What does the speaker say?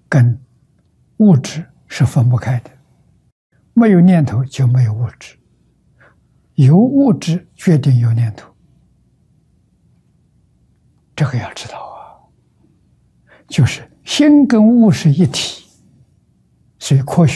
跟物质是分不开的，没有念头就没有物质，有物质决定有念头，这个要知道啊。就是心跟物是一体，所以科学